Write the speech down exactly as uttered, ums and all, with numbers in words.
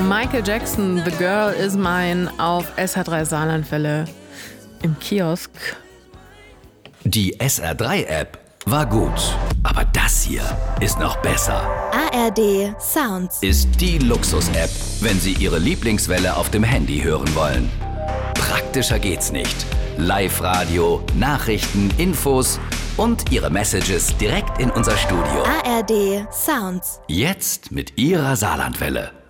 Michael Jackson, The Girl Is Mine auf S R drei Saarlandwelle im Kiosk. Die S R drei App war gut, aber das hier ist noch besser. A R D Sounds ist die Luxus-App, wenn Sie Ihre Lieblingswelle auf dem Handy hören wollen. Praktischer geht's nicht. Live-Radio, Nachrichten, Infos und Ihre Messages direkt in unser Studio. A R D Sounds. Jetzt mit Ihrer Saarlandwelle.